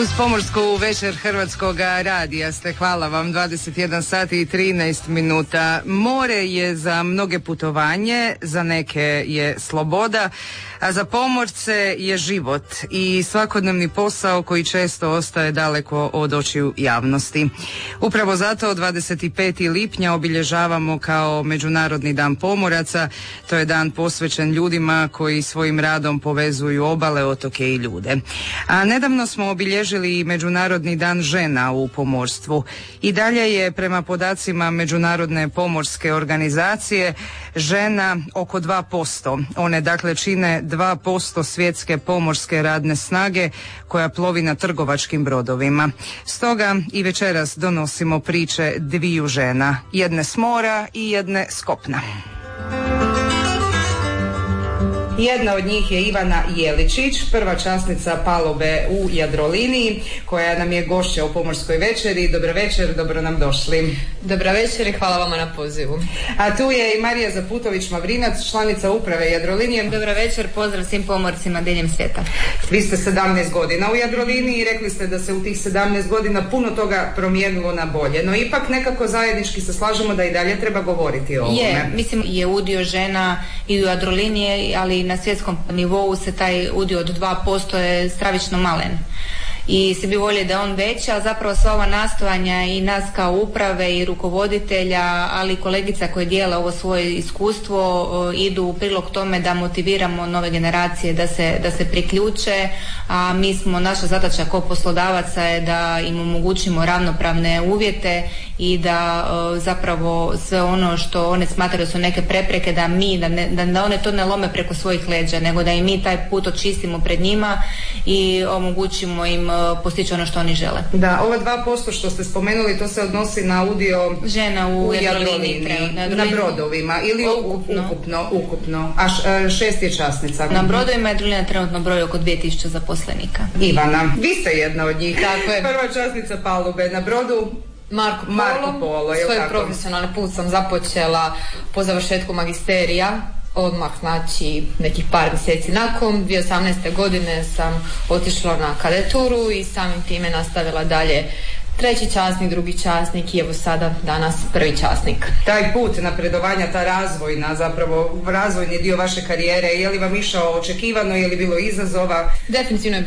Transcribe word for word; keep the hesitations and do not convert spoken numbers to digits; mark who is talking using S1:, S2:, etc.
S1: Uz pomorsku večer Hrvatskog radija ste, hvala vam, dvadeset jedan sati i trinaest minuta. More je za mnoge putovanje, za neke je sloboda, a za pomorce je život i svakodnevni posao koji često ostaje daleko od očiju javnosti. Upravo zato dvadeset petog lipnja obilježavamo kao Međunarodni dan pomoraca. To je dan posvećen ljudima koji svojim radom povezuju obale, otoke i ljude. A nedavno smo obilježili i Međunarodni dan žena u pomorstvu. I dalje je prema podacima Međunarodne pomorske organizacije žena oko dva posto. One dakle čine dva posto svjetske pomorske radne snage koja plovi na trgovačkim brodovima. Stoga i večeras donosimo priče dviju žena, jedne s mora i jedne s kopna. Jedna od njih je Ivana Jeličić, prva časnica palube u Jadroliniji, koja nam je gošća u pomorskoj večeri. Dobar večer, dobro nam došli.
S2: Dobra večer i hvala vama na pozivu.
S1: A tu je i Marija Zaputović-Mavrinac, članica uprave Jadrolinije.
S3: Dobra večer, pozdrav svim pomorcima diljem svijeta.
S1: Vi ste sedamnaest godina u Jadroliniji i rekli ste da se u tih sedamnaest godina puno toga promijenilo na bolje, no ipak nekako zajednički se slažemo da i dalje treba govoriti o ovome.
S3: Je, mislim je udio žena i u Jadrolinije, ali na svjetskom nivou se taj udio od dva posto je stravično malen. I svi bi voljeli da je on veći, a zapravo sva ova nastojanja i nas kao uprave i rukovoditelja, ali i kolegica koje dijele ovo svoje iskustvo idu u prilog tome da motiviramo nove generacije da se, da se priključe, a mi smo, naša zadaća kao poslodavaca je da im omogućimo ravnopravne uvjete i da zapravo sve ono što one smatraju su neke prepreke, da mi, da, ne, da one to ne lome preko svojih leđa, nego da i mi taj put očistimo pred njima i omogućimo im postići ono što oni žele.
S1: Da, ova dva posto što ste spomenuli, to se odnosi na udio
S3: žena u, u
S1: Jadroliniji, na, na brodovima ili ukupno, ukupno, ukupno. A š, šest je časnica.
S3: Na brodovima Jadrolinija trenutno broji oko dvije tisuće zaposlenika.
S1: Ivana, vi ste jedna od njih.
S2: Tako je.
S1: Prva časnica palube na brodu
S2: Marko Polo.
S1: Marko Polo,
S2: svoj profesionalni put sam započela po završetku magisterija. Odmah, znači nekih par mjeseci nakon, dvije tisuće osamnaeste godine sam otišla na kadeturu i samim time nastavila dalje treći časnik, drugi časnik i evo sada danas prvi časnik.
S1: Taj put napredovanja, ta razvojna, zapravo razvojni dio vaše karijere, je li vam išao očekivano, je li bilo izazova?
S2: Definitivno je